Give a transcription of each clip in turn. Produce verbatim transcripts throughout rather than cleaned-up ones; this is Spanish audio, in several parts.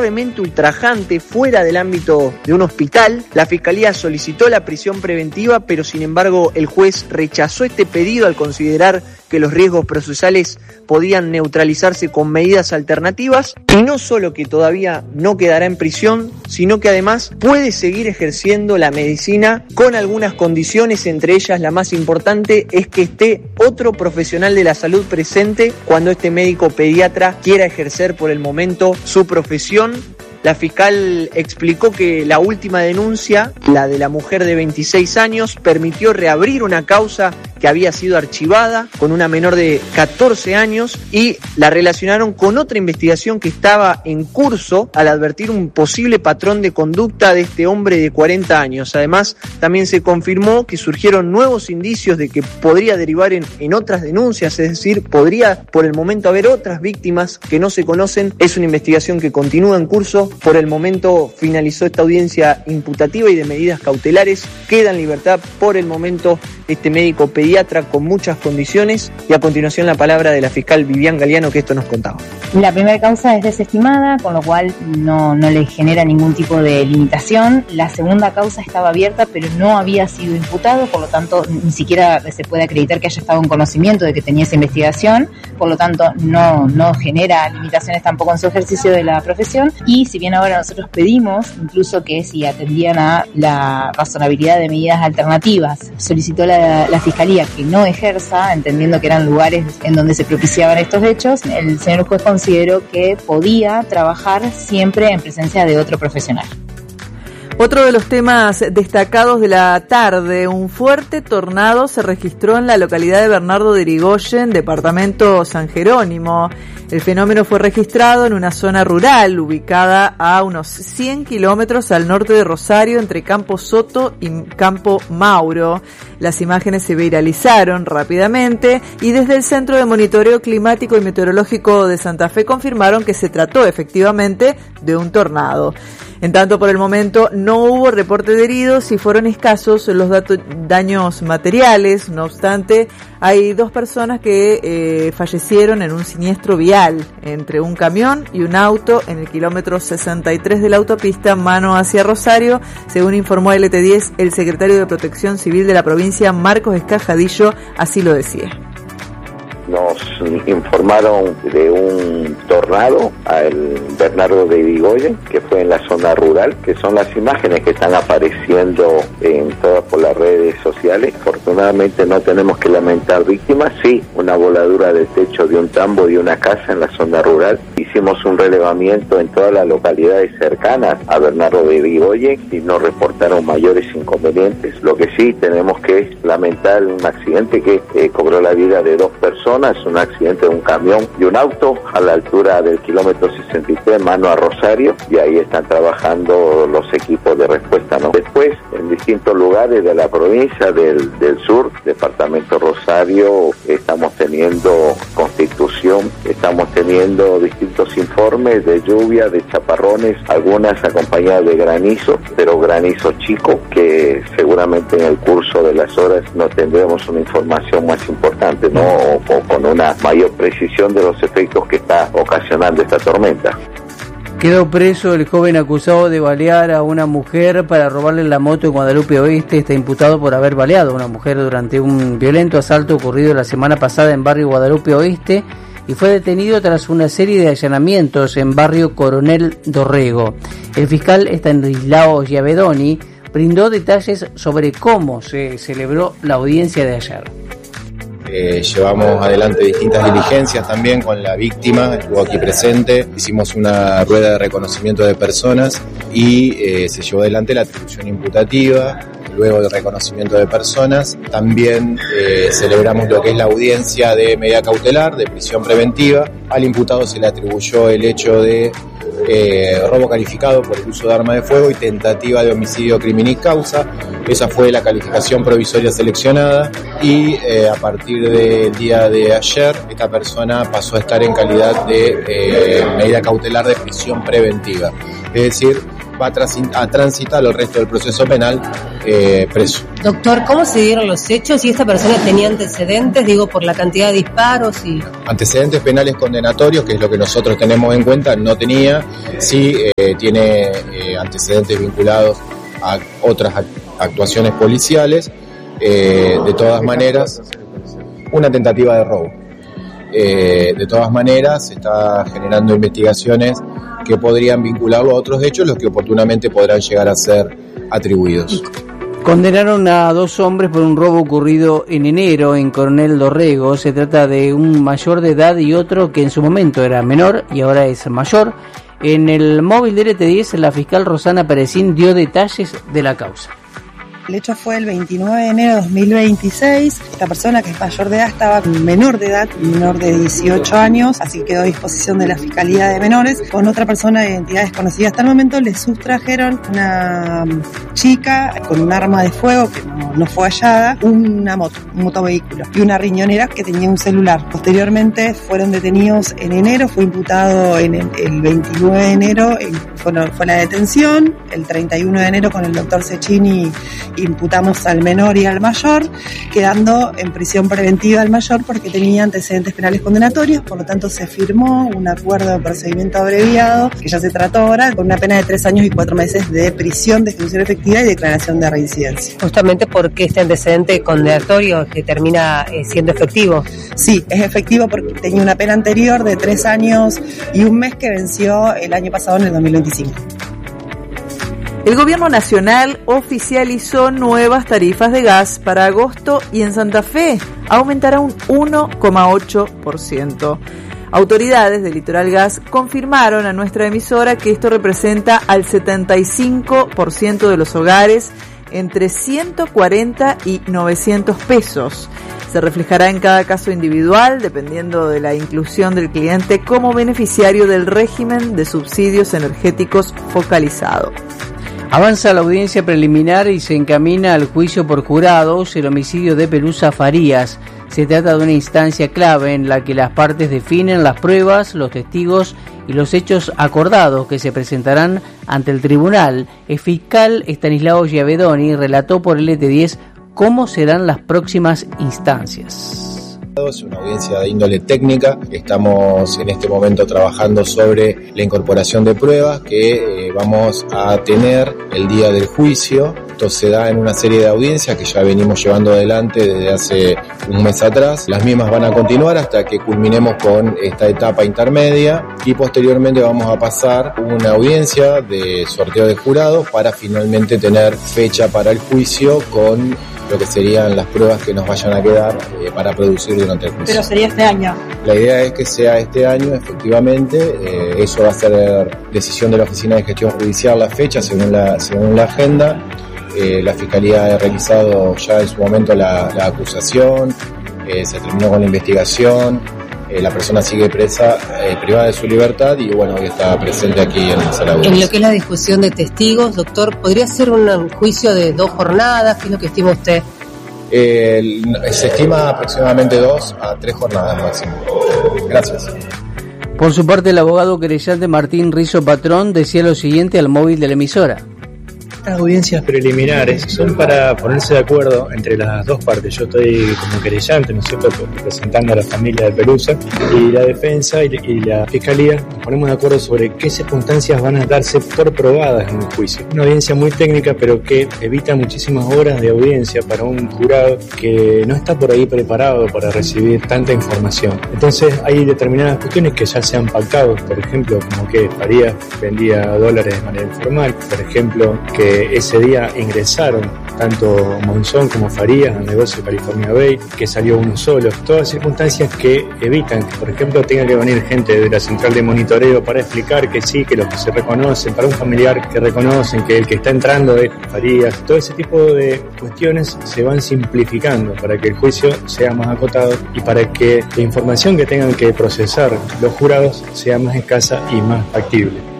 gravemente ultrajante fuera del ámbito de un hospital. La Fiscalía solicitó la prisión preventiva, pero sin embargo el juez rechazó este pedido al considerar que los riesgos procesales podían neutralizarse con medidas alternativas, y no solo que todavía no quedará en prisión, sino que además puede seguir ejerciendo la medicina con algunas condiciones, entre ellas la más importante es que esté otro profesional de la salud presente cuando este médico pediatra quiera ejercer por el momento su profesión. La fiscal explicó que la última denuncia, la de la mujer de veintiséis años, permitió reabrir una causa que había sido archivada con una menor de catorce años y la relacionaron con otra investigación que estaba en curso al advertir un posible patrón de conducta de este hombre de cuarenta años. Además, también se confirmó que surgieron nuevos indicios de que podría derivar en, en otras denuncias, es decir, podría por el momento haber otras víctimas que no se conocen. Es una investigación que continúa en curso. Por el momento finalizó esta audiencia imputativa y de medidas cautelares. Queda en libertad por el momento este médico pediatra con muchas condiciones. Y a continuación la palabra de la fiscal Vivian Galeano, que esto nos contaba. La primera causa es desestimada, con lo cual no, no le genera ningún tipo de limitación. La segunda causa estaba abierta, pero no había sido imputado, por lo tanto ni siquiera se puede acreditar que haya estado en conocimiento de que tenía esa investigación, por lo tanto no, no genera limitaciones tampoco en su ejercicio de la profesión. Y si bien ahora nosotros pedimos incluso que si atendían a la razonabilidad de medidas alternativas, solicitó la, la Fiscalía que no ejerza, entendiendo que eran lugares en donde se propiciaban estos hechos, el señor juez consideró que podía trabajar siempre en presencia de otro profesional. Otro de los temas destacados de la tarde, un fuerte tornado se registró en la localidad de Bernardo de Irigoyen, departamento San Jerónimo. El fenómeno fue registrado en una zona rural ubicada a unos cien kilómetros al norte de Rosario, entre Campo Soto y Campo Mauro. Las imágenes se viralizaron rápidamente y desde el Centro de Monitoreo Climático y Meteorológico de Santa Fe confirmaron que se trató efectivamente de un tornado. En tanto, por el momento no hubo reporte de heridos y fueron escasos los datos, daños materiales. No obstante, hay dos personas que eh, fallecieron en un siniestro vial entre un camión y un auto en el kilómetro sesenta y tres de la autopista mano hacia Rosario, según informó L T diez, el secretario de Protección Civil de la provincia, Marcos Escajadillo, así lo decía. Nos informaron de un tornado al Bernardo de Irigoyen, que fue en la zona rural, que son las imágenes que están apareciendo en todas por las redes sociales. Afortunadamente no tenemos que lamentar víctimas, sí, una voladura del techo de un tambo y una casa en la zona rural. Hicimos un relevamiento en todas las localidades cercanas a Bernardo de Irigoyen y no reportaron mayores inconvenientes. Lo que sí tenemos que lamentar un accidente que eh, cobró la vida de dos personas, un accidente de un camión y un auto a la altura del kilómetro sesenta y tres, mano a Rosario, y ahí están trabajando los equipos de respuesta, ¿no? Después, en distintos lugares de la provincia del, del sur, departamento Rosario, estamos teniendo Constitución, estamos teniendo distintos informes de lluvia, de chaparrones, algunas acompañadas de granizo, pero granizo chico, que seguramente en el curso de las horas no tendremos una información más importante, ¿no? O, o con una mayor precisión de los efectos que está ocasionando esta tormenta. Quedó preso el joven acusado de balear a una mujer para robarle la moto en Guadalupe Oeste. Está imputado por haber baleado a una mujer durante un violento asalto ocurrido la semana pasada en barrio Guadalupe Oeste y fue detenido tras una serie de allanamientos en barrio Coronel Dorrego. El fiscal Estanislao Giavedoni brindó detalles sobre cómo se celebró la audiencia de ayer. Eh, llevamos adelante distintas diligencias también con la víctima, estuvo aquí presente, hicimos una rueda de reconocimiento de personas y eh, se llevó adelante la atribución imputativa. Luego del reconocimiento de personas, también eh, celebramos lo que es la audiencia de medida cautelar, de prisión preventiva. Al imputado se le atribuyó el hecho de eh, robo calificado por el uso de arma de fuego y tentativa de homicidio criminis causa. Esa fue la calificación provisoria seleccionada y eh, a partir del día de ayer esta persona pasó a estar en calidad de eh, medida cautelar de prisión preventiva. Es decir, va a transitar el resto del proceso penal eh, preso. Doctor, ¿cómo se dieron los hechos? ¿Y esta persona tenía antecedentes, digo, por la cantidad de disparos? Y antecedentes penales condenatorios, que es lo que nosotros tenemos en cuenta, no tenía. Sí, eh, que tiene eh, antecedentes vinculados a otras actuaciones policiales. Eh, de todas maneras, una tentativa de robo. Eh, de todas maneras, se está generando investigaciones que podrían vincularlo a otros hechos, los que oportunamente podrán llegar a ser atribuidos. Condenaron a dos hombres por un robo ocurrido en enero en Coronel Dorrego. Se trata de un mayor de edad y otro que en su momento era menor y ahora es mayor. En el móvil de L T diez, la fiscal Rosana Perecín dio detalles de la causa. El hecho fue el veintinueve de enero de dos mil veintiséis. Esta persona, que es mayor de edad, estaba menor de edad, menor de dieciocho años, así que quedó a disposición de la Fiscalía de Menores. Con otra persona de identidad desconocida hasta el momento, le sustrajeron una chica con un arma de fuego que no, no fue hallada, una moto, un motovehículo y una riñonera que tenía un celular. Posteriormente fueron detenidos en enero, fue imputado en el, el veintinueve de enero, el, fue, fue la detención. El treinta y uno de enero con el doctor Cecchini imputamos al menor y al mayor, quedando en prisión preventiva al mayor porque tenía antecedentes penales condenatorios. Por lo tanto, se firmó un acuerdo de procedimiento abreviado, que ya se trató ahora, con una pena de tres años y cuatro meses de prisión, de ejecución efectiva y declaración de reincidencia. Justamente porque este antecedente condenatorio que termina eh, siendo efectivo. Sí, es efectivo porque tenía una pena anterior de tres años y un mes que venció el año pasado, en el dos mil veinticinco. El gobierno nacional oficializó nuevas tarifas de gas para agosto y en Santa Fe aumentará un uno coma ocho por ciento. Autoridades de Litoral Gas confirmaron a nuestra emisora que esto representa al setenta y cinco por ciento de los hogares entre ciento cuarenta y novecientos pesos. Se reflejará en cada caso individual, dependiendo de la inclusión del cliente como beneficiario del régimen de subsidios energéticos focalizado. Avanza la audiencia preliminar y se encamina al juicio por jurados el homicidio de Pelusa Farías. Se trata de una instancia clave en la que las partes definen las pruebas, los testigos y los hechos acordados que se presentarán ante el tribunal. El fiscal Estanislao Giavedoni relató por L T diez cómo serán las próximas instancias. Es una audiencia de índole técnica. Estamos en este momento trabajando sobre la incorporación de pruebas que eh, vamos a tener el día del juicio. Esto se da en una serie de audiencias que ya venimos llevando adelante desde hace un mes atrás. Las mismas van a continuar hasta que culminemos con esta etapa intermedia y posteriormente vamos a pasar una audiencia de sorteo de jurados para finalmente tener fecha para el juicio con lo que serían las pruebas que nos vayan a quedar eh, para producir durante el juicio. Pero sería este año. La idea es que sea este año, efectivamente. Eh, eso va a ser decisión de la Oficina de Gestión Judicial, la fecha, según la, según la agenda. Eh, la Fiscalía ha realizado ya en su momento la, la acusación, eh, se terminó con la investigación. Eh, la persona sigue presa, eh, privada de su libertad y bueno, hoy está presente aquí en la sala de audiencia. En lo que es la discusión de testigos, doctor, ¿podría ser un juicio de dos jornadas? ¿Qué es lo que estima usted? Eh, se estima aproximadamente dos a tres jornadas máximo. Gracias. Por su parte, el abogado querellante Martín Rizzo Patrón decía lo siguiente al móvil de la emisora. Estas audiencias preliminares son para ponerse de acuerdo entre las dos partes. Yo estoy como querellante, ¿no es cierto?, representando a la familia de Pelusa, y la defensa y, y la fiscalía nos ponemos de acuerdo sobre qué circunstancias van a darse por probadas en el juicio. Una audiencia muy técnica, pero que evita muchísimas horas de audiencia para un jurado que no está por ahí preparado para recibir tanta información. Entonces hay determinadas cuestiones que ya se han pactado, por ejemplo, como que Farías vendía dólares de manera informal, por ejemplo, que ese día ingresaron tanto Monzón como Farías al negocio de California Bay, que salió uno solo. Todas circunstancias que evitan que, por ejemplo, tenga que venir gente de la central de monitoreo para explicar que sí, que los que se reconocen, para un familiar que reconocen que el que está entrando es Farías. Todo ese tipo de cuestiones se van simplificando para que el juicio sea más acotado y para que la información que tengan que procesar los jurados sea más escasa y más factible.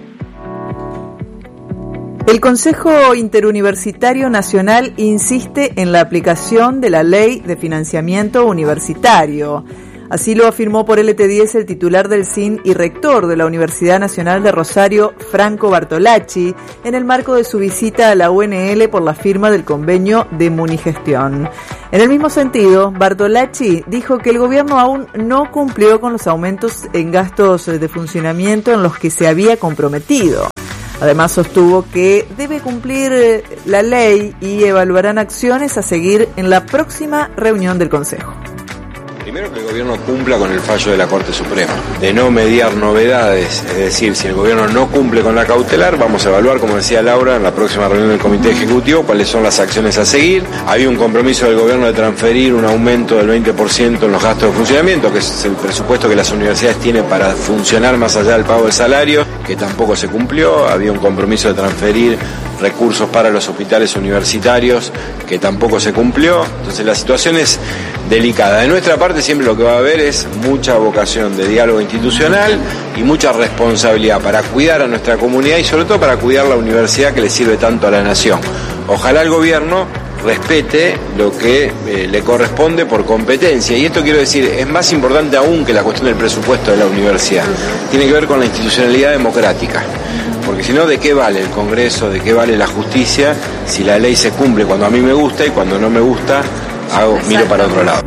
El Consejo Interuniversitario Nacional insiste en la aplicación de la Ley de Financiamiento Universitario. Así lo afirmó por L T diez el titular del C I N y rector de la Universidad Nacional de Rosario, Franco Bartolacci, en el marco de su visita a la U N L por la firma del convenio de Munigestión. En el mismo sentido, Bartolacci dijo que el gobierno aún no cumplió con los aumentos en gastos de funcionamiento en los que se había comprometido. Además sostuvo que debe cumplir la ley y evaluarán acciones a seguir en la próxima reunión del Consejo. Primero, que el gobierno cumpla con el fallo de la Corte Suprema, de no mediar novedades, es decir, si el gobierno no cumple con la cautelar, vamos a evaluar, como decía Laura, en la próxima reunión del Comité Ejecutivo, cuáles son las acciones a seguir. Había un compromiso del gobierno de transferir un aumento del veinte por ciento en los gastos de funcionamiento, que es el presupuesto que las universidades tienen para funcionar más allá del pago del salario, que tampoco se cumplió. Había un compromiso de transferir recursos para los hospitales universitarios, que tampoco se cumplió. Entonces la situación es delicada. De nuestra parte siempre lo que va a haber es mucha vocación de diálogo institucional y mucha responsabilidad para cuidar a nuestra comunidad y sobre todo para cuidar la universidad que le sirve tanto a la nación. Ojalá el gobierno respete lo que eh, le corresponde por competencia, y esto quiero decir, es más importante aún que la cuestión del presupuesto de la universidad. Tiene que ver con la institucionalidad democrática, porque si no, ¿de qué vale el Congreso, de qué vale la justicia si la ley se cumple cuando a mí me gusta y cuando no me gusta hago, miro para otro lado?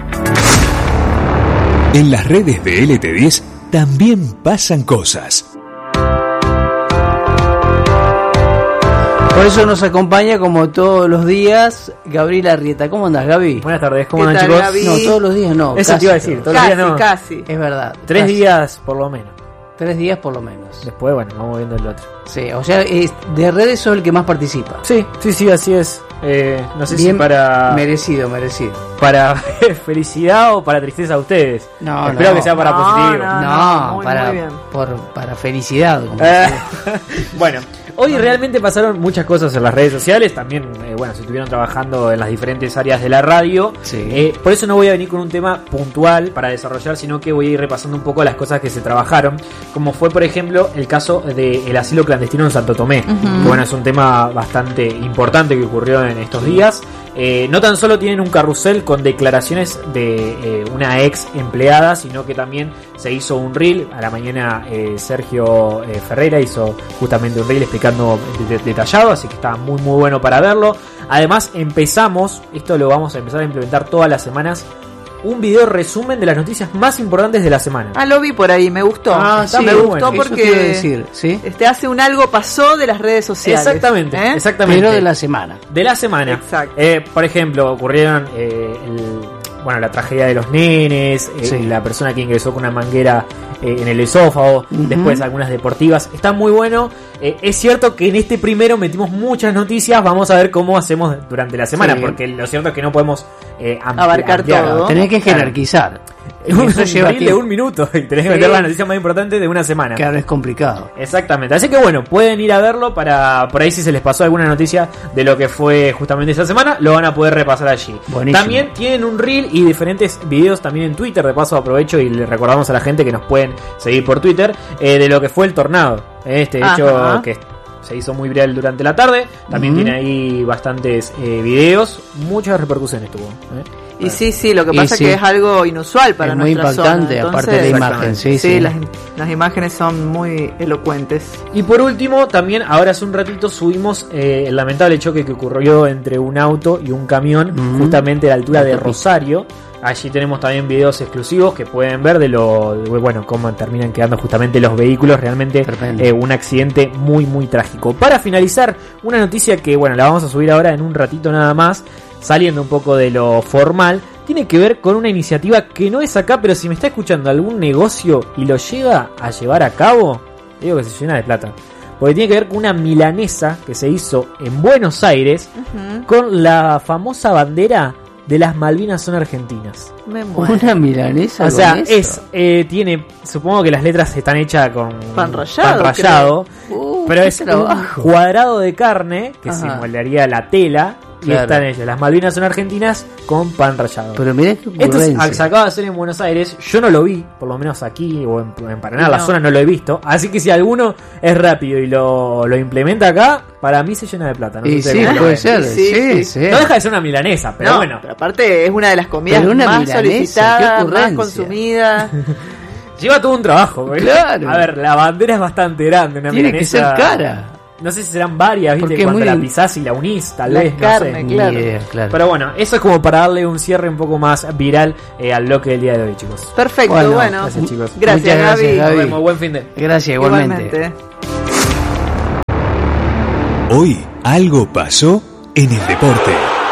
En las redes de L T diez también pasan cosas. Por eso nos acompaña, como todos los días, Gabriela Arrieta. ¿Cómo andás, Gaby? Buenas tardes, ¿cómo ¿Qué andan, tal, chicos? Gaby? No, todos los días no. Eso casi te iba a decir, todos Casi, los días no. casi. Es verdad. Tres casi. días por lo menos. Tres días por lo menos. Después, bueno, vamos viendo el otro. Sí, o sea, es, de redes sos el que más participa. Sí, sí, sí, así es. Eh, no sé Bien si para merecido, merecido. para felicidad o para tristeza a ustedes. No, Espero no. que sea para No, positivo. no. No, muy, para, muy bien. por, para felicidad. Como Eh, decía. bueno, hoy realmente pasaron muchas cosas en las redes sociales. También, eh, bueno, se estuvieron trabajando en las diferentes áreas de la radio. Sí. Eh, por eso no voy a venir con un tema puntual para desarrollar, sino que voy a ir repasando un poco las cosas que se trabajaron. Como fue, por ejemplo, el caso del asilo clandestino en Santo Tomé. Uh-huh. Que, bueno, es un tema bastante importante que ocurrió en estos días. Eh, no tan solo tienen un carrusel con declaraciones de eh, una ex empleada, sino que también se hizo un reel. A la mañana eh, Sergio eh, Ferreira hizo justamente un reel explicando de- de- detallado, así que está muy muy bueno para verlo. Además empezamos, esto lo vamos a empezar a implementar todas las semanas, un video resumen de las noticias más importantes de la semana. Ah, lo vi por ahí, me gustó. Ah, Está- sí, me muy gustó bueno. Eso te iba a porque decir, ¿sí? este hace un algo pasó de las redes sociales. Exactamente, ¿eh? exactamente. Pero de la semana. De la semana. Exacto. Eh, por ejemplo, ocurrieron eh, el- bueno, la tragedia de los nenes, eh, Sí. la persona que ingresó con una manguera eh, en el esófago, Ujú. después algunas deportivas. Está muy bueno. Eh, es cierto que en este primero metimos muchas noticias. Vamos a ver cómo hacemos durante la semana, Sí. porque lo cierto es que no podemos eh, ampli- Abarcar ampliar. todo. Tenés que Claro. jerarquizar. Es un Eso lleva reel de tiempo. un minuto y tenés que Sí. meter las noticias más importantes de una semana. Claro, es complicado. Exactamente, así que bueno, pueden ir a verlo para por ahí si se les pasó alguna noticia de lo que fue justamente esta semana, lo van a poder repasar allí. Buenísimo. También tienen un reel y diferentes videos también en Twitter, de paso aprovecho y le recordamos a la gente que nos pueden seguir por Twitter, eh, de lo que fue el tornado, eh, este hecho Ajá. que se hizo muy viral durante la tarde, también Ujú. tiene ahí bastantes eh, videos, muchas repercusiones tuvo. ¿eh? Y sí, sí, lo que Y pasa sí. es que es algo inusual para Es muy nuestra impactante, zona. aparte de la Entonces, imagen. Sí, sí. Las, las imágenes son muy elocuentes. Y por último, también ahora hace un ratito subimos eh, el lamentable choque que ocurrió entre un auto y un camión, Ujú. justamente a la altura de Rosario. Allí tenemos también videos exclusivos que pueden ver de lo, de, bueno, cómo terminan quedando justamente los vehículos. Realmente Tremendo. eh, un accidente muy, muy trágico. Para finalizar, una noticia que, bueno, la vamos a subir ahora en un ratito nada más, saliendo un poco de lo formal. Tiene que ver con una iniciativa que no es acá, pero si me está escuchando algún negocio y lo llega a llevar a cabo, digo que se llena de plata. Porque tiene que ver con una milanesa que se hizo en Buenos Aires Ujú. con la famosa bandera de las Malvinas son argentinas. Me muero. Una milanesa. O sea, con eso. es, eh, tiene, supongo que las letras están hechas con Pan rallado, pan rallado, creo. Uh, pero qué es un trabajo. cuadrado de carne que Ajá. simularía la tela. Y Claro. están hechas, las Malvinas son argentinas con pan rallado. Pero mirá qué Esto ocurrencia. se, se acaba de hacer en Buenos Aires. Yo no lo vi, por lo menos aquí o en, en Paraná, la No. zona no lo he visto. Así que si alguno es rápido y lo, lo implementa acá, para mí se llena de plata. No Y sé sí, cómo lo puede ven. ser. Sí, Sí, sí. sí. No deja de ser una milanesa, pero No, bueno. pero aparte es una de las comidas Pero una más milanesa, qué solicitadas, más ocurrencia. consumidas. Lleva todo un trabajo. ¿verdad? Claro. A ver, la bandera es bastante grande. Una Tiene que milanesa- ser cara. No sé si serán varias, ¿viste? Porque es Cuando muy- la pisás y la unís, tal La vez. carne, no sé. Ni claro. idea, claro. Pero bueno, eso es como para darle un cierre un poco más viral eh, al bloque del día de hoy, chicos. Perfecto, Bueno, bueno. Gracias, chicos. Gracias, Muchas gracias, Gaby. Gaby. Nos vemos, buen fin de. Gracias, igualmente. Igualmente. Hoy algo pasó en el deporte.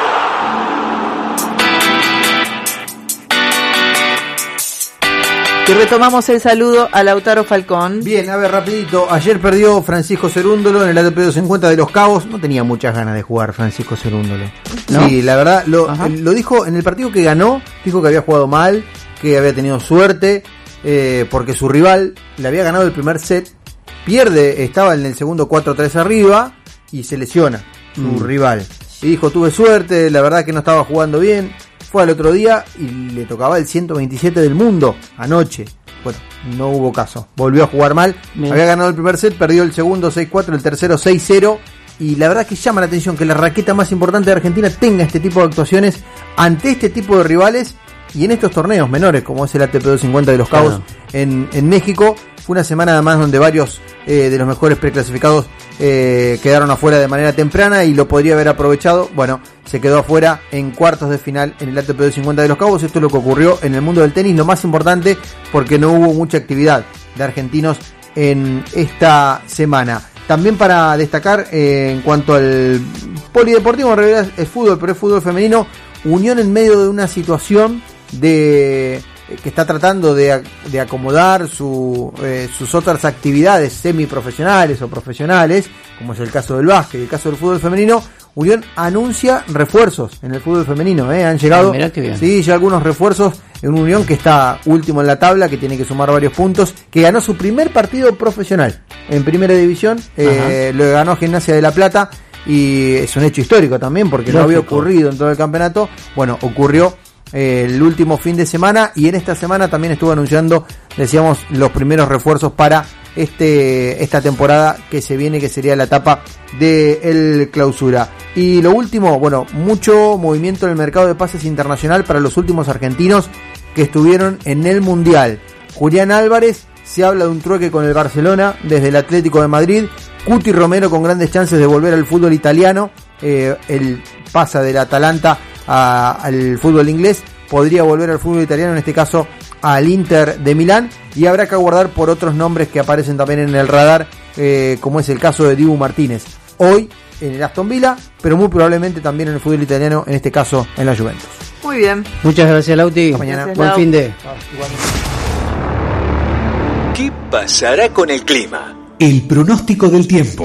Y retomamos el saludo a Lautaro Falcón. Bien, a ver, rapidito. Ayer perdió Francisco Cerúndolo en el A T P doscientos cincuenta de Los Cabos. No tenía muchas ganas de jugar Francisco Cerúndolo. ¿No? Sí, la verdad, lo, lo dijo en el partido que ganó. Dijo que había jugado mal, que había tenido suerte, eh, porque su rival le había ganado el primer set. Pierde, estaba en el segundo cuatro tres arriba y se lesiona su mm. rival. Y dijo, tuve suerte, la verdad que no estaba jugando bien. Fue al otro día y le tocaba el ciento veintisiete del mundo anoche. Bueno, no hubo caso. Volvió a jugar mal. Bien. Había ganado el primer set, perdió el segundo seis cuatro, el tercero seis cero. Y la verdad que llama la atención que la raqueta más importante de Argentina tenga este tipo de actuaciones ante este tipo de rivales y en estos torneos menores, como es el A T P doscientos cincuenta de Los Cabos claro. en, en México. Fue una semana además donde varios eh, de los mejores preclasificados eh, quedaron afuera de manera temprana y lo podría haber aprovechado. Bueno, se quedó afuera en cuartos de final en el A T P doscientos cincuenta de Los Cabos. Esto es lo que ocurrió en el mundo del tenis, lo más importante porque no hubo mucha actividad de argentinos en esta semana. También para destacar eh, en cuanto al polideportivo, en realidad es fútbol, pero es fútbol femenino. Unión en medio de una situación de... que está tratando de, de acomodar su, eh, sus otras actividades semiprofesionales o profesionales, como es el caso del básquet y el caso del fútbol femenino. Unión anuncia refuerzos en el fútbol femenino, ¿eh? Han llegado, ah, mirá qué bien. Sí, ya algunos refuerzos en Unión que está último en la tabla, que tiene que sumar varios puntos, que ganó su primer partido profesional en primera división, eh, lo ganó Gimnasia de La Plata y es un hecho histórico también porque Lógico. no había ocurrido en todo el campeonato. Bueno, ocurrió el último fin de semana y en esta semana también estuvo anunciando, decíamos, los primeros refuerzos para este esta temporada que se viene, que sería la etapa de el clausura. Y lo último, bueno, mucho movimiento en el mercado de pases internacional para los últimos argentinos que estuvieron en el Mundial. Julián Álvarez, se habla de un trueque con el Barcelona desde el Atlético de Madrid. Cuti Romero con grandes chances de volver al fútbol italiano. Eh, él pasa del Atalanta A, al fútbol inglés, podría volver al fútbol italiano, en este caso al Inter de Milán, y habrá que aguardar por otros nombres que aparecen también en el radar, eh, como es el caso de Dibu Martínez, hoy en el Aston Villa, pero muy probablemente también en el fútbol italiano, en este caso en la Juventus. Muy bien. Muchas gracias, Lauti. Hasta mañana. Gracias, Buen Lau. fin de. ¿Qué pasará con el clima? El pronóstico del tiempo.